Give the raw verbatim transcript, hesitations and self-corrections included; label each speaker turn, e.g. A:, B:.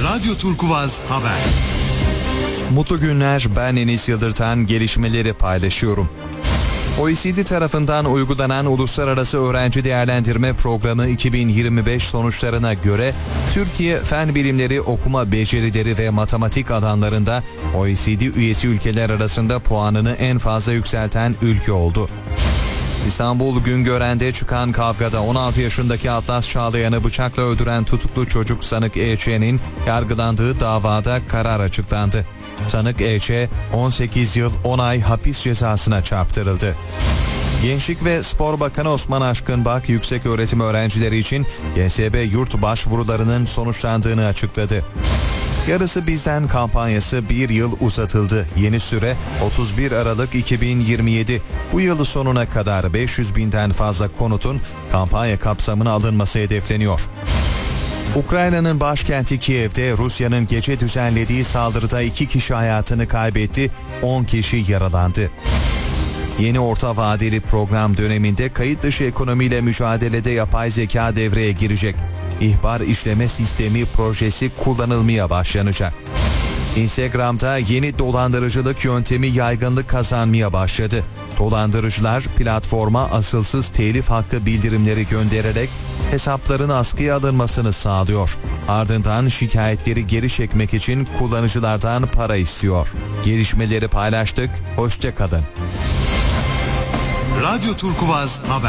A: Radyo Turkuvaz Haber.
B: Mutlu günler, ben Enis Yıldırtan, gelişmeleri paylaşıyorum. O E C D tarafından uygulanan Uluslararası Öğrenci Değerlendirme Programı iki bin yirmi beş sonuçlarına göre Türkiye fen bilimleri, okuma becerileri ve matematik alanlarında O E C D üyesi ülkeler arasında puanını en fazla yükselten ülke oldu. İstanbul Güngören'de çıkan kavgada on altı yaşındaki Atlas Çağlayan'ı bıçakla öldüren tutuklu çocuk sanık E Ç'nin yargılandığı davada karar açıklandı. Sanık E Ç on sekiz yıl on ay hapis cezasına çarptırıldı. Gençlik ve Spor Bakanı Osman Aşkınbak, yükseköğretim öğrencileri için G S B yurt başvurularının sonuçlandığını açıkladı. Yarısı Bizden kampanyası bir yıl uzatıldı. Yeni süre otuz bir Aralık iki bin yirmi yedi. Bu yıl sonuna kadar beş yüz binden fazla konutun kampanya kapsamına alınması hedefleniyor. Ukrayna'nın başkenti Kiev'de Rusya'nın gece düzenlediği saldırıda iki kişi hayatını kaybetti, on kişi yaralandı. Yeni orta vadeli program döneminde kayıt dışı ekonomiyle mücadelede yapay zeka devreye girecek. İhbar işleme sistemi projesi kullanılmaya başlanacak. Instagram'da yeni dolandırıcılık yöntemi yaygınlık kazanmaya başladı. Dolandırıcılar platforma asılsız telif hakkı bildirimleri göndererek hesapların askıya alınmasını sağlıyor. Ardından şikayetleri geri çekmek için kullanıcılardan para istiyor. Gelişmeleri paylaştık, hoşça kalın.
A: Radyo Turkuvaz Haber.